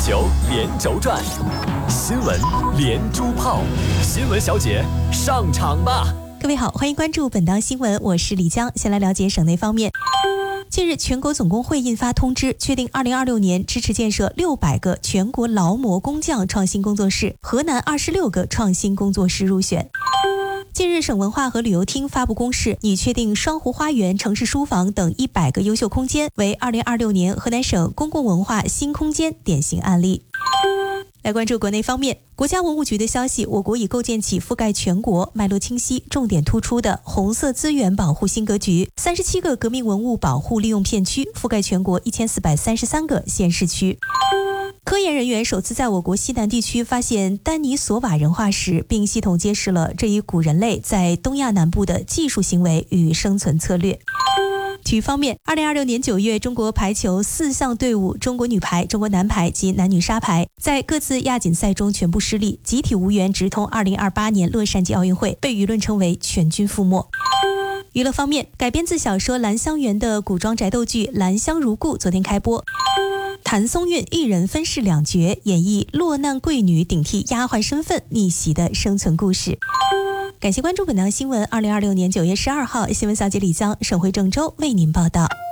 球连轴转，新闻连珠炮，新闻小姐上场吧！ 各位好，欢迎关注本档新闻，我是李江。先来了解省内方面。近日，全国总工会印发通知，确定2026年支持建设600个全国劳模工匠创新工作室，河南26个创新工作室入选。近日，省文化和旅游厅发布公示，拟确定双湖花园、城市书房等100个优秀空间为2026年河南省公共文化新空间典型案例。来关注国内方面，国家文物局的消息，我国已构建起覆盖全国、脉络清晰、重点突出的红色资源保护新格局，37个革命文物保护利用片区，覆盖全国1433个县市区。科研人员首次在我国西南地区发现丹尼索瓦人化石，并系统揭示了这一古人类在东亚南部的技术行为与生存策略。体育方面，2026年9月，中国排球4项队伍中国女排、中国男排及男女沙排在各自亚锦赛中全部失利，集体无缘直通2028年洛杉矶奥运会，被舆论称为全军覆没。娱乐方面，改编自小说《兰香园》的古装宅斗剧《兰香如故》昨天开播，谭松韵一人分饰2角，演绎落难贵女顶替丫鬟身份逆袭的生存故事。感谢关注本档新闻，2026年9月12号，新闻小姐李江，省会郑州为您报道。